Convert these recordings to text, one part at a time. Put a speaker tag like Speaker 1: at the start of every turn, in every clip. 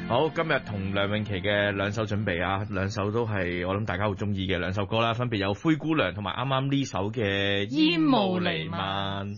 Speaker 1: 好，今日同梁詠琪嘅兩首準備啊，兩首都係我諗大家好中意嘅兩首歌啦，分別有灰姑娘同埋啱啱呢首嘅煙霧彌漫。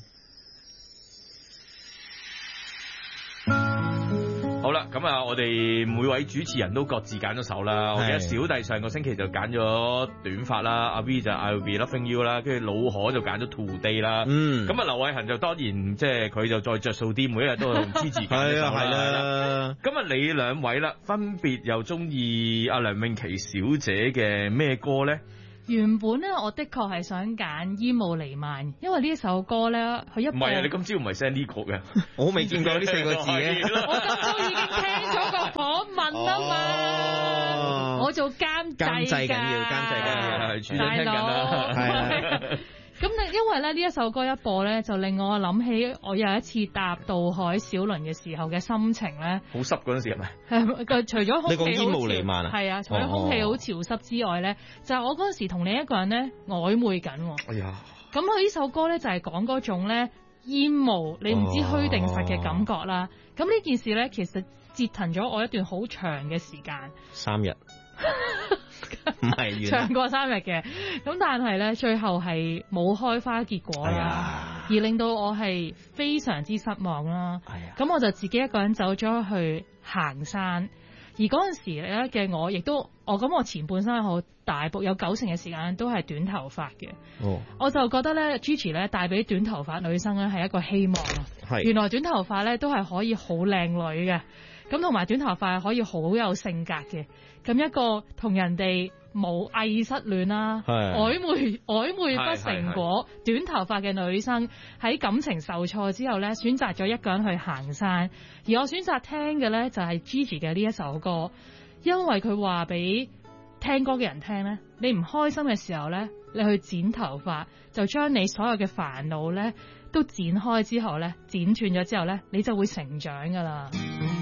Speaker 1: 好啦，咁啊，我哋每位主持人都各自揀咗首啦。我記得小弟上個星期就揀咗短髮啦，阿 V 就 I Will Be Loving You 啦，跟住老可就揀咗 Today 啦。咁啊，劉偉恒就當然即係佢就再着數啲，每一日都係同 Gigi 揀一首啦。咁啊，你兩位啦，分別又中意阿梁詠琪小姐嘅咩歌咧？
Speaker 2: 原本咧，我的確係想揀煙霧彌漫，因為呢一首歌咧，佢一唔
Speaker 1: 係啊！你今朝唔係 send 呢個嘅，
Speaker 3: 我未見過呢四個字嘅。
Speaker 2: 我今朝已經聽咗個訪問啊嘛，我做監製緊
Speaker 3: 要，
Speaker 1: 係處長聽緊啦，係。
Speaker 2: 咁咧，因為咧呢一首歌一播咧，就令我諗起我有一次搭渡海小輪嘅時候嘅心情咧。
Speaker 1: 好濕嗰陣時係咪？
Speaker 2: 係除咗空氣好
Speaker 3: 你講煙霧彌漫啊？
Speaker 2: 係啊，除咗空氣好潮濕之外咧，就係我嗰陣時同另一個人咧曖昧緊。
Speaker 1: 哎呀！
Speaker 2: 咁佢呢首歌咧就係講嗰種咧煙霧，你唔知虛定實嘅感覺啦。咁呢件事咧其實折騰咗我一段好長嘅時間。
Speaker 3: 3日。唔係
Speaker 2: 長過3日嘅，咁但係咧最後係冇開花結果啦，而令到我係非常之失望啦。咁我就自己一個人走咗去行山，而嗰陣時咧嘅我亦都我前半生好大部有90%嘅時間都係短頭髮嘅。我就覺得咧 Gigi 咧帶俾短頭髮女生咧係一個希望啊！原來短頭髮咧都係可以好靚女嘅。咁同埋短頭髮係可以好有性格嘅，咁一個同人哋冇偽失戀啦，曖昧不成果，短頭髮嘅女生喺感情受挫之後咧，選擇咗一個人去行山，而我選擇聽嘅咧就係 Gigi 嘅呢一首歌，因為佢話俾聽歌嘅人聽咧，你唔開心嘅時候咧，你去剪頭髮，就將你所有嘅煩惱咧都剪開之後咧，剪斷咗之後咧，你就會成長噶啦。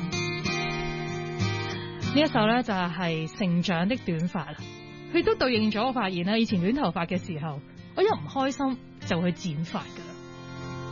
Speaker 2: 呢一首咧就係成長的短髮啦，佢都對應咗我發現咧，以前短頭髮嘅時候，我一唔開心就去剪髮噶。